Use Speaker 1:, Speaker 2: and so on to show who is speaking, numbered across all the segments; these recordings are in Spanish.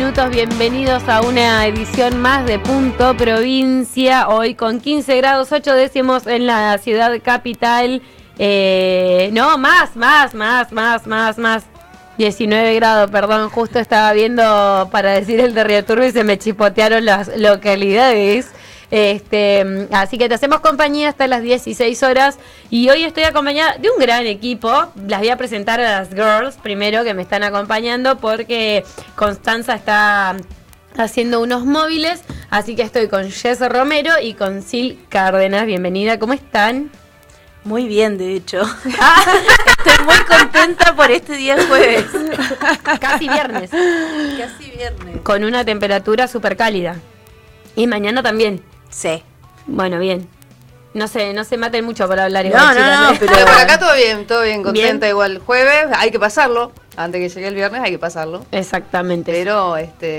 Speaker 1: minutos, bienvenidos a una edición más de Punto Provincia, hoy con 15 grados 8 décimos en la ciudad capital, no, más, 19 grados, perdón, justo estaba viendo para decir el de Río Turbio y se me chipotearon las localidades. Así que te hacemos compañía hasta las 16 horas y hoy estoy acompañada de un gran equipo. Las voy a presentar a las girls primero que me están acompañando porque Constanza está haciendo unos móviles, así que estoy con Jess Romero y con Sil Cárdenas. Bienvenida, ¿cómo están?
Speaker 2: Muy bien, de hecho. Estoy muy contenta por este día jueves.
Speaker 1: Casi viernes.
Speaker 2: Casi viernes.
Speaker 1: Con una temperatura súper cálida. Y mañana también.
Speaker 2: Sí.
Speaker 1: Bueno, bien. No se maten mucho por hablar
Speaker 2: No,
Speaker 1: igual, chicas,
Speaker 2: no,
Speaker 3: Pero por acá todo bien, contenta.
Speaker 1: Bien.
Speaker 3: Igual jueves, hay que pasarlo. Antes que llegue el viernes hay que pasarlo.
Speaker 1: Exactamente.
Speaker 3: Pero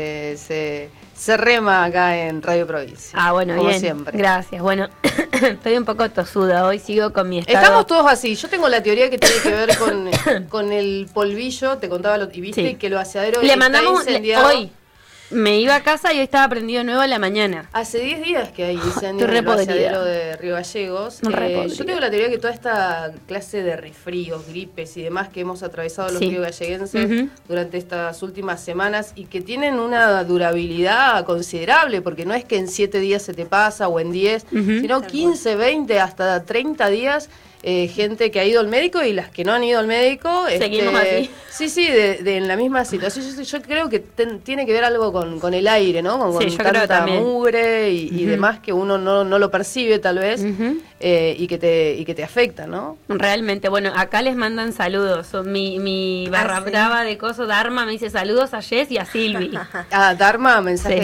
Speaker 3: se rema acá en Radio Provincia.
Speaker 1: Ah, bueno,
Speaker 3: como
Speaker 1: bien.
Speaker 3: siempre.
Speaker 1: Gracias. Bueno, estoy un poco tosuda. Hoy sigo con mi estado.
Speaker 3: Estamos todos así. Yo tengo la teoría que tiene que ver con el polvillo. Te contaba y viste
Speaker 1: Sí.
Speaker 3: que los aseaderos
Speaker 1: Le
Speaker 3: está
Speaker 1: mandamos
Speaker 3: incendiado.
Speaker 1: hoy. Me iba a casa y hoy estaba prendido nuevo en la mañana.
Speaker 3: Hace 10 días que hay incendio
Speaker 1: Estoy re
Speaker 3: en el
Speaker 1: podrida.
Speaker 3: aseadero de Río Gallegos.
Speaker 1: Re podrida.
Speaker 3: Yo tengo la teoría que toda esta clase de resfríos, gripes y demás que hemos atravesado los
Speaker 1: Sí.
Speaker 3: riogalleguenses
Speaker 1: Ujú.
Speaker 3: durante estas últimas semanas y que tienen una durabilidad considerable, porque no es que en 7 días se te pasa o en 10,
Speaker 1: Ujú.
Speaker 3: sino 15, 20, hasta 30 días. Gente que ha ido al médico y las que no han ido al médico.
Speaker 1: Seguimos así.
Speaker 3: Sí, en la misma situación. Yo creo que tiene que ver algo con el aire, ¿no? Con
Speaker 1: Sí, yo creo
Speaker 3: tanta
Speaker 1: también.
Speaker 3: mugre y
Speaker 1: Ujú.
Speaker 3: demás que uno no lo percibe tal vez.
Speaker 1: Ujú.
Speaker 3: y que te afecta, ¿no?
Speaker 1: Realmente, bueno, acá les mandan saludos. Mi barra
Speaker 2: ¿sí?
Speaker 1: brava de coso Dharma me dice saludos a Jess y a Silvi.
Speaker 3: Dharma,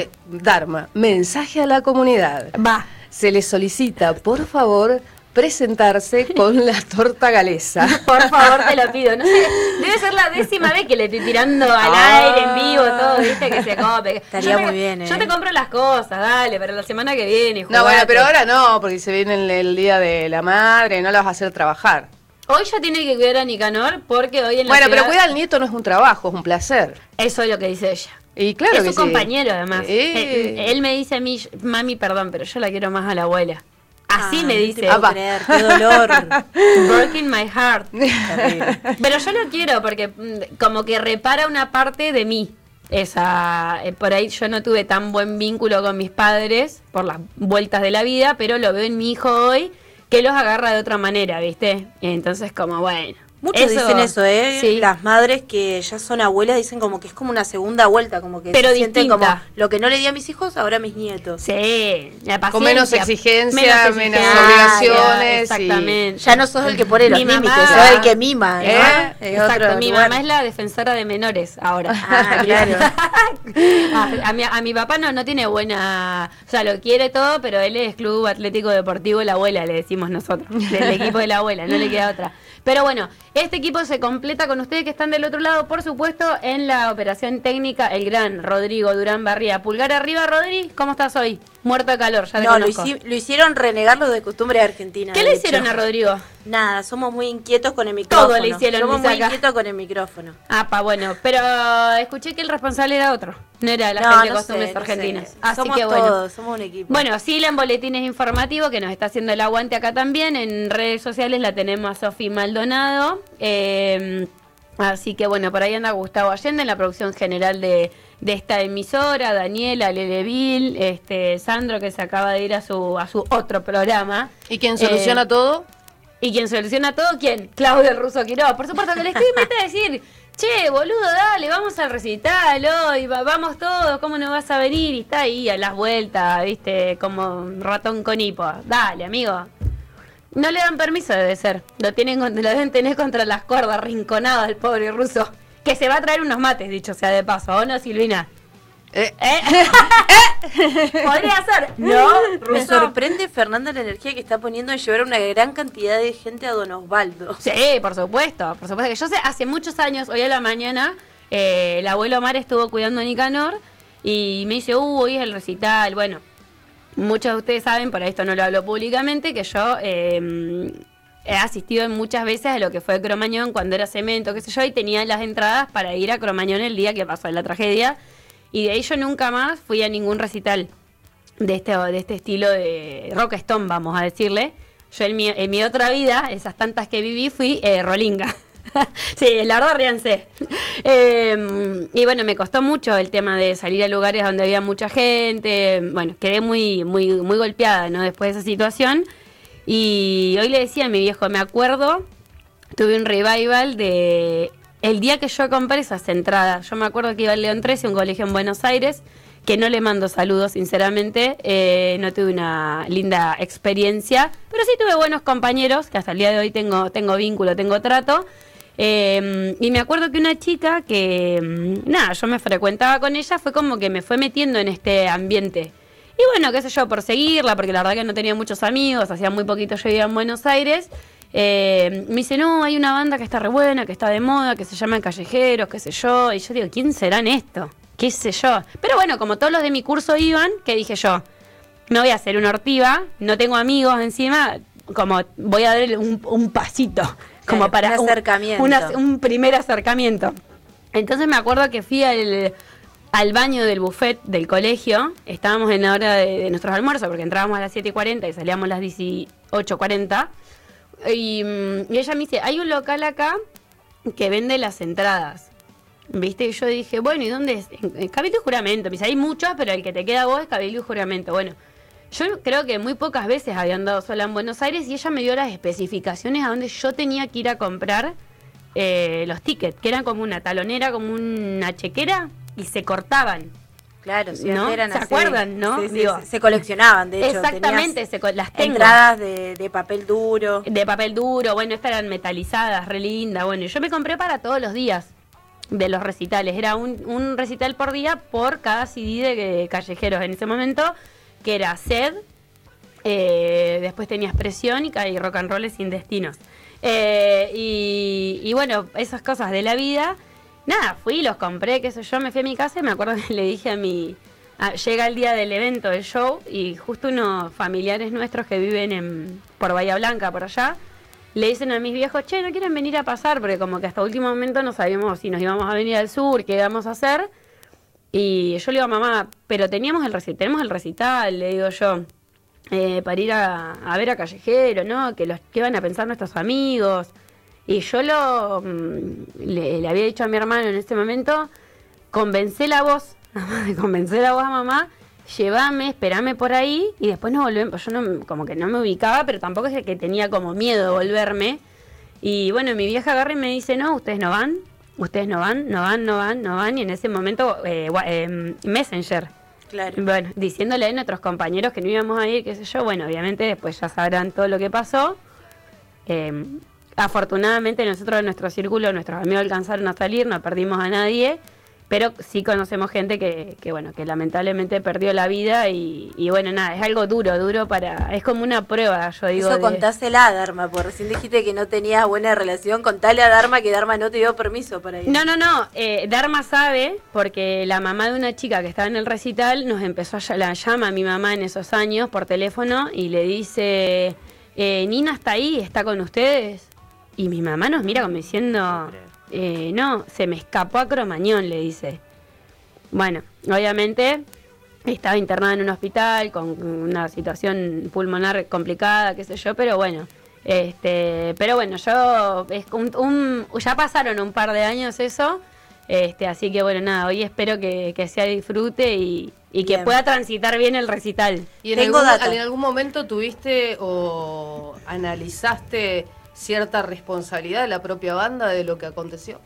Speaker 3: mensaje a la comunidad.
Speaker 1: Va.
Speaker 3: Se les solicita, por favor, presentarse con la torta galesa.
Speaker 1: Por favor, te lo pido. No sé, debe ser la 10ª vez que le estoy tirando al aire, en vivo, todo, viste, que se cope.
Speaker 2: Estaría muy bien,
Speaker 1: Yo te compro las cosas, dale, pero la semana que viene.
Speaker 3: No, bueno,
Speaker 1: jugate.
Speaker 3: pero ahora no, porque se viene el Día de la Madre, no la vas a hacer trabajar.
Speaker 1: Hoy ya tiene que cuidar a Nicanor porque hoy en la
Speaker 3: Bueno, pero
Speaker 1: ciudad-
Speaker 3: cuidar al nieto no es un trabajo, es un placer.
Speaker 1: Eso es lo que dice ella.
Speaker 3: Y claro
Speaker 1: es
Speaker 3: que
Speaker 1: su
Speaker 3: sí.
Speaker 1: compañero, además. Él me dice a mí, mami, perdón, pero yo la quiero más a la abuela. Así me dice.
Speaker 2: No te puedo creer, qué dolor.
Speaker 1: Broken my heart. Pero yo lo quiero porque como que repara una parte de mí. Por ahí yo no tuve tan buen vínculo con mis padres por las vueltas de la vida, pero lo veo en mi hijo hoy que los agarra de otra manera, ¿viste? Y entonces como bueno.
Speaker 2: Muchos dicen eso, ¿eh?
Speaker 1: Sí.
Speaker 2: Las madres que ya son abuelas dicen como que es como una segunda vuelta, como que
Speaker 1: Pero
Speaker 2: se sienten
Speaker 1: distinta.
Speaker 2: como lo que no le di a mis hijos, ahora a mis nietos.
Speaker 1: Sí, la paciencia,
Speaker 3: Con menos exigencia, menos
Speaker 1: exigencia,
Speaker 3: obligaciones.
Speaker 1: Exactamente.
Speaker 2: Ya no sos el que pone los
Speaker 1: Mi
Speaker 2: límites,
Speaker 1: mamá-
Speaker 2: sos el que mima, ¿no? Es
Speaker 1: Exacto,
Speaker 2: otro
Speaker 1: mi
Speaker 2: lugar.
Speaker 1: mamá es la defensora de menores ahora.
Speaker 2: Ah, claro.
Speaker 1: a mi papá no tiene buena, o sea, lo quiere todo, pero él es Club Atlético Deportivo La Abuela, le decimos nosotros, del equipo de la abuela, no le queda otra. Pero bueno, este equipo se completa con ustedes que están del otro lado, por supuesto, en la operación técnica, el gran Rodrigo Durán Barría. Pulgar arriba, Rodri, ¿cómo estás hoy? Muerto de calor, ya te
Speaker 2: No, lo
Speaker 1: conozco.
Speaker 2: hicieron renegar los de costumbre de Argentina.
Speaker 1: ¿Qué
Speaker 2: de
Speaker 1: le
Speaker 2: hecho.
Speaker 1: hicieron a Rodrigo?
Speaker 2: Nada, somos muy inquietos con el micrófono.
Speaker 1: Todo le hicieron,
Speaker 2: somos
Speaker 1: dice
Speaker 2: muy
Speaker 1: acá.
Speaker 2: inquietos con el micrófono.
Speaker 1: Bueno, pero escuché que el responsable era otro, no era la
Speaker 2: No,
Speaker 1: gente de
Speaker 2: no
Speaker 1: costumbres
Speaker 2: sé, no
Speaker 1: argentinas.
Speaker 2: sé.
Speaker 1: Así
Speaker 2: Somos
Speaker 1: que bueno.
Speaker 2: todos, somos un equipo.
Speaker 1: Bueno, Sila en Boletines Informativos, que nos está haciendo el aguante acá también. En redes sociales la tenemos a Sofi Maldonado. Así que bueno, por ahí anda Gustavo Allende en la producción general de esta emisora, Daniela, Leleville, Sandro, que se acaba de ir a su otro programa.
Speaker 3: ¿Y quién soluciona todo?
Speaker 1: ¿Y quién soluciona todo? ¿Quién? Claudio el Ruso Quiroga. Por supuesto que le estoy a decir, che, boludo, dale, vamos al recital hoy, vamos todos, ¿cómo no vas a venir? Y está ahí a las vueltas, viste, como ratón con hipo. Dale, amigo. No le dan permiso, debe ser. Lo deben tener contra las cuerdas, rinconado al pobre ruso. Que se va a traer unos mates, dicho sea de paso, ¿o no, Silvina? Podría ser. No,
Speaker 2: Me
Speaker 1: ruso.
Speaker 2: sorprende, Fernanda, la energía que está poniendo en llevar una gran cantidad de gente a Don Osvaldo.
Speaker 1: Sí, por supuesto. Por supuesto que yo sé, hace muchos años, hoy a la mañana, el abuelo Omar estuvo cuidando a Nicanor y me dice, hoy es el recital. Bueno, muchos de ustedes saben, por esto no lo hablo públicamente, que yo he asistido muchas veces a lo que fue Cromañón cuando era cemento, qué sé yo, y tenía las entradas para ir a Cromañón el día que pasó la tragedia. Y de ahí yo nunca más fui a ningún recital de este estilo de rock stone, vamos a decirle. Yo en mi otra vida, esas tantas que viví, fui rolinga. Sí, la verdad, ríanse. Y bueno, me costó mucho el tema de salir a lugares donde había mucha gente. Bueno, quedé muy golpeada, ¿no? Después de esa situación. Y hoy le decía a mi viejo, me acuerdo, tuve un revival de el día que yo compré esas entradas. Yo me acuerdo que iba al León 13, un colegio en Buenos Aires, que no le mando saludos, sinceramente. No tuve una linda experiencia, pero sí tuve buenos compañeros, que hasta el día de hoy tengo vínculo, tengo trato. Y me acuerdo que una chica que, nada, yo me frecuentaba con ella, fue como que me fue metiendo en este ambiente. Y bueno, qué sé yo, por seguirla, porque la verdad que no tenía muchos amigos, hacía muy poquito yo vivía en Buenos Aires. Me dice, no, hay una banda que está re buena, que está de moda, que se llama Callejeros, qué sé yo. Y yo digo, ¿quién serán esto? ¿Qué sé yo? Pero bueno, como todos los de mi curso iban, ¿qué dije yo? No voy a hacer una ortiva, no tengo amigos encima, como voy a dar un pasito, como para
Speaker 2: un acercamiento.
Speaker 1: Un primer acercamiento. Entonces me acuerdo que fui al baño del buffet del colegio, estábamos en la hora de nuestros almuerzos, porque entrábamos a las 7:40 y salíamos a las 18:40, y ella me dice, hay un local acá que vende las entradas, ¿viste? Y yo dije, bueno, ¿y dónde es? En Cabildo y Juramento. Me dice, hay muchos, pero el que te queda a vos es Cabildo y Juramento. Bueno, yo creo que muy pocas veces había andado sola en Buenos Aires y ella me dio las especificaciones a donde yo tenía que ir a comprar los tickets, que eran como una talonera, como una chequera, y se cortaban.
Speaker 2: Claro, sí,
Speaker 1: ¿no?
Speaker 2: eran
Speaker 1: ¿Se
Speaker 2: así.
Speaker 1: acuerdan, no?
Speaker 2: Sí, sí,
Speaker 1: Digo,
Speaker 2: se coleccionaban, de hecho.
Speaker 1: exactamente, las tengo.
Speaker 2: Entradas de papel duro.
Speaker 1: De papel duro, bueno, estas eran metalizadas, re lindas. Bueno, y yo me compré para todos los días de los recitales. Era un recital por día por cada CD de Callejeros en ese momento, que era Sed, después tenías Presión y Rock and Roll sin destinos. Y bueno, esas cosas de la vida. Nada, fui, los compré, qué sé yo, me fui a mi casa y me acuerdo que le dije llega el día del evento, del show, y justo unos familiares nuestros que viven por Bahía Blanca, por allá, le dicen a mis viejos, che, ¿no quieren venir a pasar? Porque como que hasta último momento no sabíamos si nos íbamos a venir al sur, qué íbamos a hacer. Y yo le digo a mamá, pero tenemos el recital, le digo yo, para ir a ver a Callejero, ¿no? ¿Qué van a pensar nuestros amigos? Y yo le había dicho a mi hermano en ese momento, convencé la voz a mamá, llévame, espérame por ahí y después nos volvemos. Yo como que no me ubicaba, pero tampoco es que tenía como miedo de volverme. Y bueno, mi vieja agarra y me dice, no, ustedes no van, y en ese momento Messenger.
Speaker 2: Claro.
Speaker 1: Bueno, diciéndole a nuestros compañeros que no íbamos a ir, qué sé yo, bueno, obviamente después ya sabrán todo lo que pasó. Afortunadamente nosotros en nuestro círculo, nuestros amigos alcanzaron a salir, no perdimos a nadie, pero sí conocemos gente que lamentablemente perdió la vida y bueno, nada, es algo duro es como una prueba, yo digo.
Speaker 2: Eso contásela a Dharma, porque recién dijiste que no tenías buena relación, contale a Dharma que Dharma no te dio permiso para ir.
Speaker 1: No, Dharma sabe, porque la mamá de una chica que estaba en el recital nos empezó la llama a mi mamá en esos años por teléfono y le dice, Nina está ahí, está con ustedes. Y mi mamá nos mira como diciendo, no, se me escapó a Cromañón, le dice. Bueno, obviamente estaba internada en un hospital con una situación pulmonar complicada, qué sé yo, pero bueno, ya pasaron un par de años eso, así que bueno, nada, hoy espero que sea disfrute y que pueda transitar bien el recital.
Speaker 3: ¿Y en algún momento tuviste o analizaste cierta responsabilidad de la propia banda de lo que aconteció?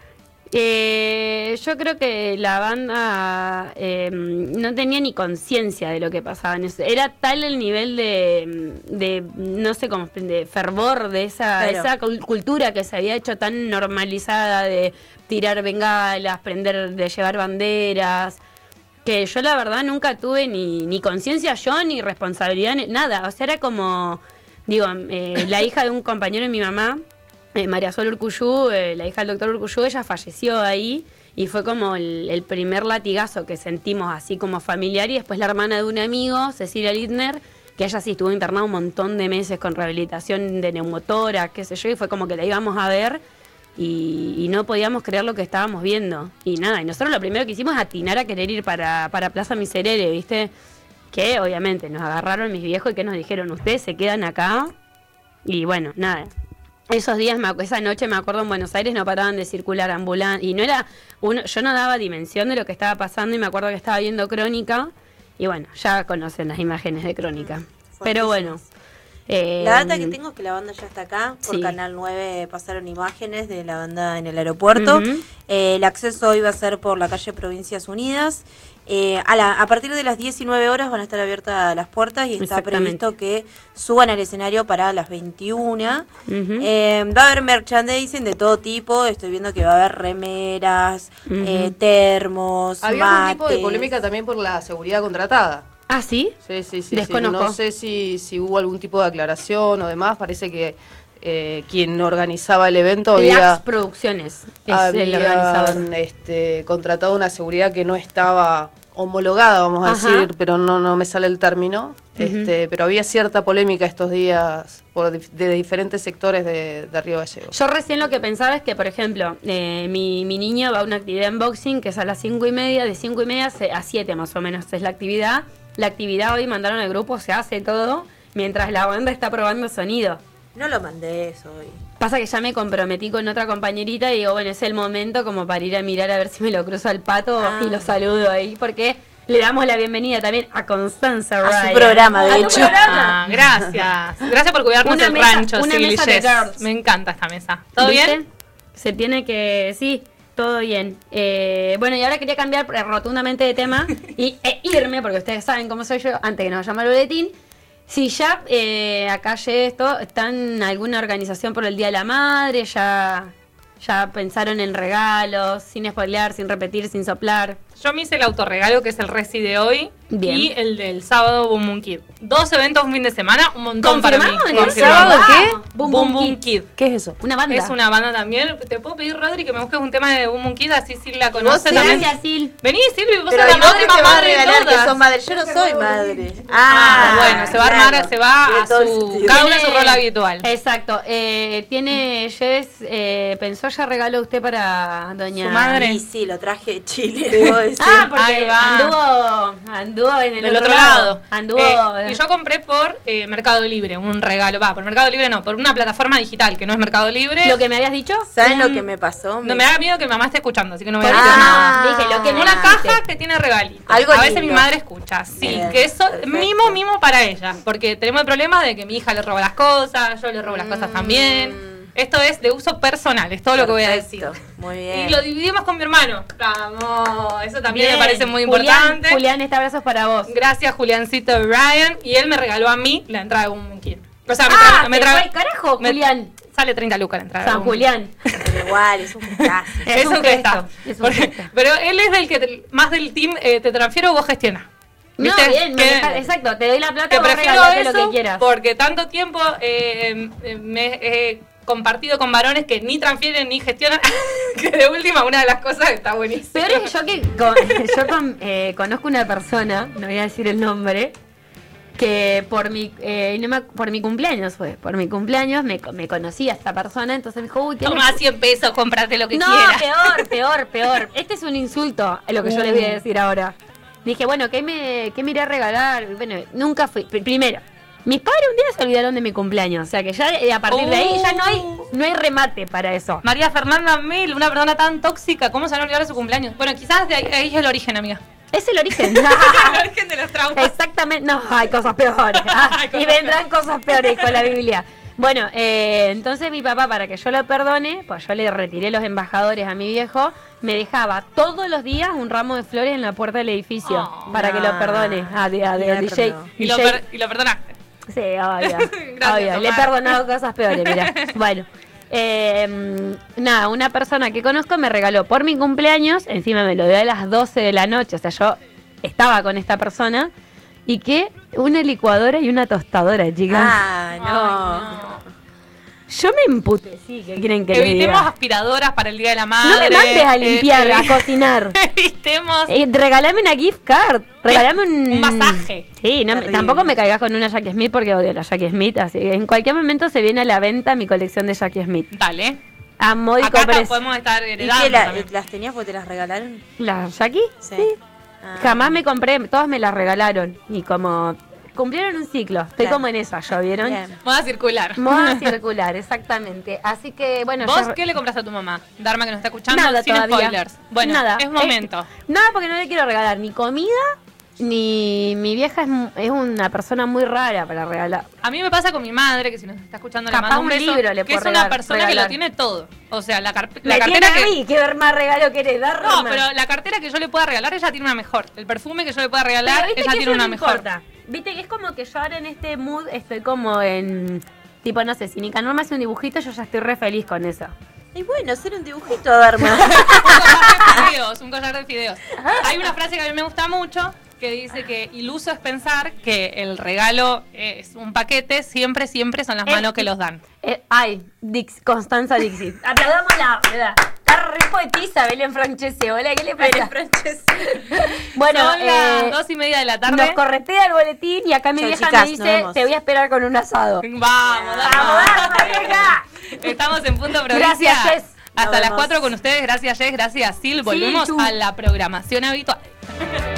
Speaker 1: Yo creo que la banda no tenía ni conciencia de lo que pasaba en eso. Era tal el nivel de no sé cómo, de fervor de esa cultura que se había hecho tan normalizada de tirar bengalas, de llevar banderas, que yo la verdad nunca tuve ni conciencia yo, ni responsabilidad, nada. O sea, era como, digo, la hija de un compañero de mi mamá, María Sol Urcuyú, la hija del doctor Urcuyú, ella falleció ahí y fue como el primer latigazo que sentimos así como familiar. Y después la hermana de un amigo, Cecilia Littner, que ella sí estuvo internada un montón de meses con rehabilitación de neumotora, qué sé yo, y fue como que la íbamos a ver y no podíamos creer lo que estábamos viendo. Y nada, y nosotros lo primero que hicimos es atinar a querer ir para Plaza Miserere, ¿viste? Que obviamente nos agarraron mis viejos y que nos dijeron, ustedes se quedan acá. Y bueno, nada. Esos días, esa noche me acuerdo en Buenos Aires no paraban de circular ambulancias. Y no era yo no daba dimensión de lo que estaba pasando y me acuerdo que estaba viendo Crónica. Y bueno, ya conocen las imágenes de Crónica. Pero bueno.
Speaker 2: La data que tengo es que la banda ya está acá. Por
Speaker 1: sí.
Speaker 2: Canal 9 pasaron imágenes de la banda en el aeropuerto. El acceso hoy va a ser por la calle Provincias Unidas. A partir de las 19 horas van a estar abiertas las puertas y está previsto que suban al escenario para las 21. Va a haber merchandising de todo tipo. Estoy viendo que va a haber remeras, termos,
Speaker 3: Había
Speaker 2: mates.
Speaker 3: un tipo de polémica también por la seguridad contratada.
Speaker 1: ¿Ah, sí?
Speaker 3: Sí.
Speaker 1: Desconozco.
Speaker 3: No sé si hubo algún tipo de aclaración o demás. Parece que quien organizaba el evento
Speaker 1: Las Producciones es el organizador.
Speaker 3: había contratado una seguridad que no estaba homologada, vamos a decir, pero no me sale el término. Pero había cierta polémica estos días de diferentes sectores de Río Gallegos.
Speaker 1: Yo recién lo que pensaba es que, por ejemplo, mi niño va a una actividad en boxing que es a las 5:30, de 5:30 a 7 más o menos es la actividad. La actividad hoy mandaron al grupo, se hace todo, mientras la banda está probando sonido.
Speaker 2: No lo mandé eso hoy.
Speaker 1: Pasa que ya me comprometí con otra compañerita y digo, bueno, es el momento como para ir a mirar a ver si me lo cruzo al Pato y lo saludo ahí, porque le damos la bienvenida también a Constanza Ryan.
Speaker 2: A su programa, de hecho.
Speaker 4: Gracias. Gracias por cuidarnos el rancho, Civil Jess. Me encanta esta mesa. ¿Todo bien?
Speaker 1: Se tiene que... Sí, todo bien. Bueno, y ahora quería cambiar rotundamente de tema e irme, porque ustedes saben cómo soy yo, antes que nos vayamos al boletín. Si ya acá llegué esto, ¿están en alguna organización por el Día de la Madre? ¿Ya pensaron en regalos? Sin spoilear, sin repetir, sin soplar.
Speaker 4: Yo me hice el autorregalo, que es el Reci de hoy.
Speaker 1: Bien.
Speaker 4: Y el del sábado, Boom Boom Kid. 2 eventos un fin de semana, un montón para mí.
Speaker 1: ¿El sábado qué?
Speaker 4: Boom Boom Kid.
Speaker 3: ¿Qué es eso?
Speaker 1: Una banda.
Speaker 4: Es una banda también. Te puedo pedir, Rodri, que me busques un tema de Boom Boom Kid, así Sil la conoce también.
Speaker 1: Gracias, Sil.
Speaker 4: Vení, Silvi, vos
Speaker 2: Pero
Speaker 4: sos la
Speaker 2: ¿y vos
Speaker 4: madre
Speaker 2: qué
Speaker 4: más
Speaker 2: te vas a
Speaker 4: madre de
Speaker 2: regalar que
Speaker 4: todas.
Speaker 2: sos madre? Yo no soy madre.
Speaker 4: Bueno, se va a armar, se va a su... Cada uno en su rol habitual.
Speaker 1: Exacto. Tiene Jess, pensó ya regalo usted para doña...
Speaker 4: Su madre.
Speaker 2: Y sí, lo traje de Chile, debo decir.
Speaker 1: Porque
Speaker 4: Ahí va.
Speaker 1: anduvo en el
Speaker 4: Del
Speaker 1: otro
Speaker 4: otro lado.
Speaker 1: Anduvo...
Speaker 4: Y yo compré por Mercado Libre un regalo. Por Mercado Libre no, por una plataforma digital que no es Mercado Libre.
Speaker 1: ¿Lo que me habías dicho?
Speaker 2: ¿Saben lo que me pasó?
Speaker 4: No me da miedo que mi mamá esté escuchando, así que no voy a
Speaker 1: Por
Speaker 4: decir
Speaker 1: eso
Speaker 4: nada.
Speaker 1: no, dije, lo que me
Speaker 4: Una
Speaker 1: dijiste.
Speaker 4: caja que tiene regalitos.
Speaker 2: Algo
Speaker 4: a veces
Speaker 2: lindo.
Speaker 4: mi madre escucha, sí,
Speaker 2: Bien,
Speaker 4: que eso,
Speaker 2: perfecto.
Speaker 4: mimo para ella, porque tenemos el problema de que mi hija le roba las cosas, yo le robo las cosas también. Esto es de uso personal, es todo lo que voy a decir.
Speaker 2: Muy bien.
Speaker 4: Y lo dividimos con mi hermano. Vamos, eso también
Speaker 1: Bien.
Speaker 4: me parece muy
Speaker 1: Julián,
Speaker 4: importante.
Speaker 1: Julián, este abrazo es para vos.
Speaker 4: Gracias, Juliancito Ryan. Y él me regaló a mí la entrada de Boom Boom Kid. O sea,
Speaker 1: me trae el carajo, Julián.
Speaker 4: Sale 30 lucas la entrada. de
Speaker 1: San
Speaker 4: Boom Boom Kid.
Speaker 1: Julián.
Speaker 2: Pero igual, es un gesto.
Speaker 4: Es un gesto.
Speaker 1: Es un gesto.
Speaker 4: Pero él es del que más del team te transfiero, vos gestionas.
Speaker 1: No,
Speaker 4: ¿Viste?
Speaker 1: bien,
Speaker 4: Que-
Speaker 1: exacto, te doy la plata,
Speaker 4: que
Speaker 1: vos
Speaker 4: prefiero
Speaker 1: regalate
Speaker 4: eso
Speaker 1: lo que quieras.
Speaker 4: porque tanto tiempo me he compartido con varones que ni transfieren ni gestionan, que de última una de las cosas que está buenísima.
Speaker 1: Peor es que yo conozco una persona, no voy a decir el nombre, que por mi cumpleaños me conocía esta persona, entonces me dijo, uy, ¿qué
Speaker 4: Toma 100 pesos, cómprate lo que
Speaker 1: No,
Speaker 4: quieras.
Speaker 1: peor. Este es un insulto, lo que yo les voy a decir ahora. Dije, bueno, ¿qué me iré a regalar? Bueno, nunca fui. Primero, mis padres un día se olvidaron de mi cumpleaños. O sea que ya a partir de ahí ya no hay remate para eso.
Speaker 4: María Fernanda Mel, una persona tan tóxica, ¿cómo se van a olvidar de su cumpleaños? Bueno, quizás de ahí es el origen, amiga.
Speaker 1: Es el origen.
Speaker 4: El origen de los traumas.
Speaker 1: Exactamente. No, hay cosas peores. Y vendrán cosas peores con la Biblia. Bueno, entonces mi papá, para que yo lo perdone, pues yo le retiré los embajadores a mi viejo, me dejaba todos los días un ramo de flores en la puerta del edificio para que lo perdone al DJ.
Speaker 4: Y lo perdonaste.
Speaker 1: Sí, obvio.
Speaker 4: Gracias,
Speaker 1: obvio. Le he
Speaker 4: Omar.
Speaker 1: perdonado cosas peores, mirá. Bueno, nada, una persona que conozco me regaló por mi cumpleaños, encima me lo dio a las 12 de la noche, o sea, yo estaba con esta persona, y que una licuadora y una tostadora, chicas.
Speaker 2: No.
Speaker 1: Yo me emputecí, ¿qué quieren que le
Speaker 4: Evitemos
Speaker 1: diga?
Speaker 4: aspiradoras para el Día de la Madre.
Speaker 1: No me mandes a limpiar, a cocinar.
Speaker 4: Evitemos
Speaker 1: Regalame una gift card, regalame
Speaker 4: un masaje.
Speaker 1: Sí, no,
Speaker 2: Terrible.
Speaker 1: tampoco me caigas con una Jackie Smith porque odio la Jackie Smith, así que en cualquier momento se viene a la venta mi colección de Jackie Smith.
Speaker 4: Dale.
Speaker 1: A módico
Speaker 4: Acá
Speaker 1: precio.
Speaker 4: podemos estar
Speaker 2: ¿Y
Speaker 4: heredando
Speaker 2: qué,
Speaker 4: también.
Speaker 2: las tenías porque te las regalaron?
Speaker 1: ¿Las Jackie?
Speaker 2: Sí. Ah.
Speaker 1: Jamás me compré, todas me las regalaron. Y como cumplieron un ciclo. Estoy
Speaker 2: Claro.
Speaker 1: como en esa, ¿ya vieron?
Speaker 2: Bien.
Speaker 4: Moda circular.
Speaker 1: Moda circular, exactamente. Así que, bueno,
Speaker 4: ¿Vos
Speaker 1: ya-
Speaker 4: qué le compraste a tu mamá? Dharma que nos está escuchando,
Speaker 1: Nada
Speaker 4: sin
Speaker 1: todavía.
Speaker 4: spoilers. Bueno,
Speaker 1: Nada.
Speaker 4: es momento.
Speaker 1: Nada, porque no le quiero regalar ni comida, ni mi vieja es una persona muy rara para regalar.
Speaker 4: A mí me pasa con mi madre, que si nos está escuchando le
Speaker 1: Capaz
Speaker 4: mando un
Speaker 1: un
Speaker 4: beso,
Speaker 1: libro le
Speaker 4: que es
Speaker 1: puedo
Speaker 4: una persona que
Speaker 1: regalar.
Speaker 4: lo tiene todo. O sea, la
Speaker 1: Me
Speaker 4: cartera
Speaker 1: tiene a
Speaker 4: que...
Speaker 1: mí, ¿qué más regalo querés dar?
Speaker 4: No, pero la cartera que yo le pueda regalar, ella tiene una mejor. El perfume que yo le pueda regalar,
Speaker 1: Pero viste
Speaker 4: ella
Speaker 1: que
Speaker 4: tiene
Speaker 1: eso
Speaker 4: una
Speaker 1: no
Speaker 4: mejor.
Speaker 1: importa. Viste que es como que yo ahora en este mood estoy como en... Tipo, no sé, si Nicanor me hace un dibujito, yo ya estoy re feliz con eso.
Speaker 2: Y bueno, hacer un dibujito, Dharma.
Speaker 4: Un collar de fideos. Hay una frase que a mí me gusta mucho que dice que iluso es pensar que el regalo es un paquete, siempre son las manos que los dan.
Speaker 1: Constanza Dixit. Aplaudámosla, ¿verdad? Está re poetisa Belén Francese. Hola, ¿qué le pasa? Bueno,
Speaker 4: Son las 2:30 de la tarde.
Speaker 1: nos corretea el boletín y acá mi
Speaker 2: Chau,
Speaker 1: vieja
Speaker 2: chicas,
Speaker 1: me
Speaker 2: nos
Speaker 1: dice,
Speaker 2: vemos.
Speaker 1: te voy a esperar con un asado.
Speaker 4: Vamos,
Speaker 1: ¡Vamos, vieja!
Speaker 4: Estamos en Punto Provincia.
Speaker 1: Gracias, Jess.
Speaker 4: Hasta
Speaker 2: Nos
Speaker 4: las
Speaker 2: vemos.
Speaker 4: 4 con ustedes. Gracias, Jess. Gracias, Sil. Volvemos
Speaker 1: Chu.
Speaker 4: a la programación habitual.